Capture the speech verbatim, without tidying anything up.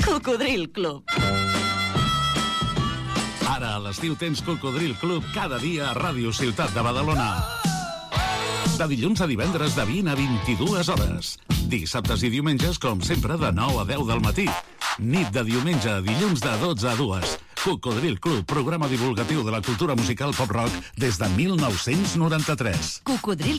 Cocodril Club. Ara a l'estiu tens Cocodril Club cada dia a Ràdio Ciutat de Badalona. De dilluns a divendres de vint a vint-i-dues hores. Dissabtes i diumenges, com sempre, de nou a deu del matí. Nit de diumenge a dilluns de dotze a dues. Cocodril Club, programa divulgatiu de la cultura musical pop-rock des de mil nou-cents noranta-tres. Cocodril